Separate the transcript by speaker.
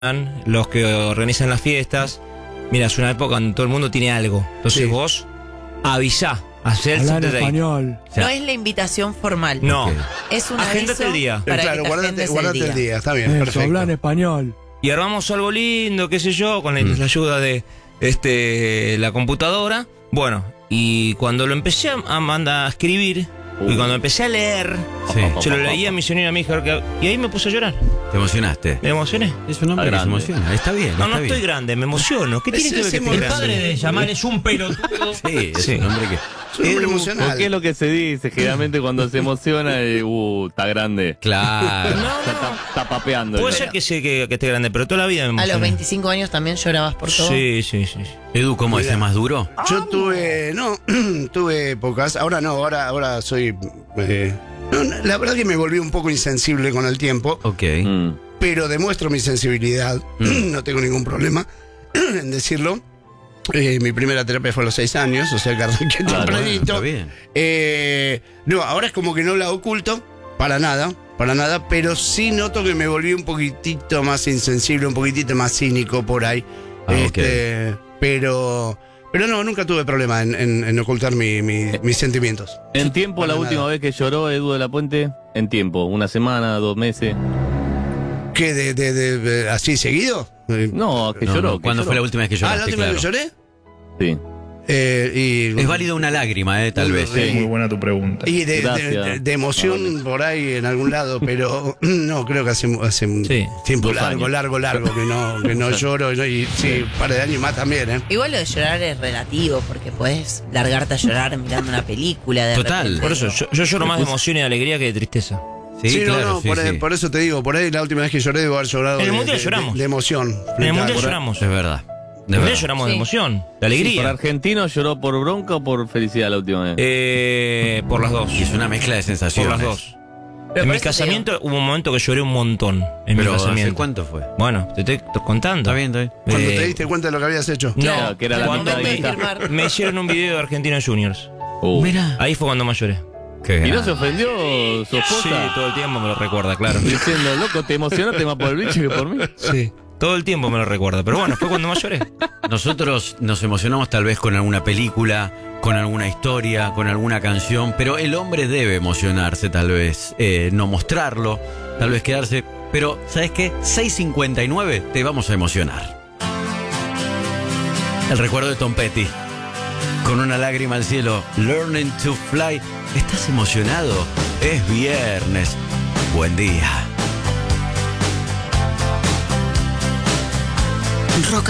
Speaker 1: los que organizan las fiestas. Mira, es una época donde todo el mundo tiene algo. Entonces vos avisá, hacé el
Speaker 2: Hablar
Speaker 1: set de ahí.
Speaker 2: español.
Speaker 1: O sea,
Speaker 3: No es la invitación formal.
Speaker 1: No.
Speaker 4: Ok.
Speaker 3: Es un
Speaker 1: Agéndate
Speaker 3: aviso
Speaker 1: el día.
Speaker 3: para
Speaker 5: Claro,
Speaker 3: que te
Speaker 5: guardate
Speaker 3: agendes
Speaker 5: el día, está bien,
Speaker 2: Eso,
Speaker 5: perfecto.
Speaker 2: hablar español.
Speaker 1: Y armamos algo lindo, qué sé yo, con la ayuda de la computadora. Bueno, y cuando lo empecé a escribir, y cuando empecé a leer,
Speaker 4: Sí.
Speaker 1: se lo leía a mi señora y a mi hija, y ahí me puse a llorar.
Speaker 4: ¿Te emocionaste?
Speaker 1: Me emocioné.
Speaker 4: Es un hombre que se
Speaker 6: grande.
Speaker 4: emociona. Está bien.
Speaker 1: No,
Speaker 4: está
Speaker 1: no estoy
Speaker 4: bien.
Speaker 1: grande, me emociono. ¿Qué tiene que ver que esté
Speaker 5: el
Speaker 1: grande?
Speaker 5: padre
Speaker 1: de
Speaker 6: Yamal es un pelotudo.
Speaker 4: Sí, es
Speaker 1: Sí.
Speaker 4: un hombre que.
Speaker 5: Es un hombre
Speaker 4: Edu,
Speaker 5: emocional.
Speaker 6: Porque es lo que se dice generalmente cuando se emociona, está grande.
Speaker 4: Claro.
Speaker 6: Está papeando.
Speaker 1: Puede ser que esté grande, pero toda la vida me
Speaker 3: A
Speaker 1: emocioné.
Speaker 3: los 25 años también llorabas por todo.
Speaker 1: Sí.
Speaker 4: Edu, ¿cómo es? ¿Es más duro?
Speaker 5: Yo tuve épocas, ahora no, ahora soy... la verdad que me volví un poco insensible con el tiempo,
Speaker 4: Ok.
Speaker 5: pero demuestro mi sensibilidad, no tengo ningún problema en decirlo. Mi primera terapia fue a los 6 años, o sea que arranqué tempranito.
Speaker 4: Está bien.
Speaker 5: No, ahora es como que no la oculto, para nada, pero sí noto que me volví un poquitito más insensible, un poquitito más cínico por ahí.
Speaker 4: Ok.
Speaker 5: Pero no, nunca tuve problema en ocultar mis sentimientos.
Speaker 6: En tiempo,
Speaker 5: Para
Speaker 6: la última
Speaker 5: nada.
Speaker 6: vez que lloró Edu de la Puente, en tiempo, una semana, 2 meses.
Speaker 5: ¿Qué, de así seguido?
Speaker 6: No, que
Speaker 4: No,
Speaker 6: lloró.
Speaker 4: no,
Speaker 6: que
Speaker 4: ¿cuándo
Speaker 6: lloró.
Speaker 4: fue la última vez que lloraste?
Speaker 5: ¿La última vez que
Speaker 4: Claro.
Speaker 5: lloré?
Speaker 6: Sí.
Speaker 5: Y
Speaker 4: Es válida una lágrima, tal vez.
Speaker 5: Sí.
Speaker 7: Muy buena tu pregunta.
Speaker 5: Y
Speaker 6: Gracias.
Speaker 5: de emoción por ahí en algún lado, pero no, creo que hace un
Speaker 1: Sí.
Speaker 5: tiempo
Speaker 6: 2
Speaker 5: largo que no lloro. Y sí, un par de años más también, ¿eh?
Speaker 3: Igual lo de llorar es relativo, porque puedes largarte a llorar mirando una película. De
Speaker 4: Total.
Speaker 3: repente.
Speaker 1: Por eso, yo lloro más de emoción y de alegría que de tristeza.
Speaker 4: Sí,
Speaker 5: no,
Speaker 4: claro, sí, sí.
Speaker 5: por eso te digo, por ahí la última vez que lloré debo haber llorado
Speaker 1: En el
Speaker 5: de-
Speaker 1: Mundial
Speaker 5: de-
Speaker 1: lloramos.
Speaker 5: de emoción.
Speaker 1: En el Mundial
Speaker 5: Por-
Speaker 1: lloramos.
Speaker 4: Es verdad.
Speaker 1: En el Mundial lloramos de
Speaker 3: Sí.
Speaker 1: emoción, de
Speaker 6: ¿Por
Speaker 1: alegría.
Speaker 6: argentino lloró por bronca o por felicidad la última vez?
Speaker 1: Por las dos.
Speaker 4: Y es una mezcla de
Speaker 1: Por
Speaker 4: sensaciones.
Speaker 1: las dos.
Speaker 3: Pero
Speaker 1: En
Speaker 3: por
Speaker 1: mi
Speaker 3: eso te
Speaker 1: casamiento hubo un momento que lloré un montón. En
Speaker 4: Pero
Speaker 1: mi
Speaker 4: ¿hace
Speaker 1: casamiento.
Speaker 4: cuánto fue?
Speaker 1: Bueno, te estoy contando.
Speaker 4: Está bien, está bien.
Speaker 5: Cuando
Speaker 1: Eh,
Speaker 5: te diste cuenta de lo que habías hecho.
Speaker 1: No,
Speaker 6: Claro, que era la
Speaker 1: cuando
Speaker 6: mitad de mitad.
Speaker 3: firmar.
Speaker 1: me hicieron un video de Argentina Juniors.
Speaker 4: Mira.
Speaker 1: Ahí fue cuando más lloré.
Speaker 4: Qué
Speaker 6: ¿Y no
Speaker 4: grande.
Speaker 6: se ofendió su esposa?
Speaker 1: Sí, todo el tiempo me lo recuerda, claro.
Speaker 6: Diciendo, loco, te emocionaste más por el bicho que por mí.
Speaker 1: Sí. Todo el tiempo me lo recuerda. Pero bueno, fue cuando más lloré.
Speaker 4: Nosotros nos emocionamos tal vez con alguna película, con alguna historia, con alguna canción, pero el hombre debe emocionarse tal vez, no mostrarlo, tal vez quedarse. Pero, ¿sabes qué? 6:59 te vamos a emocionar. El recuerdo de Tom Petty, con una lágrima al cielo, Learning to Fly. ¿Estás emocionado? Es viernes. Buen día.
Speaker 8: Rock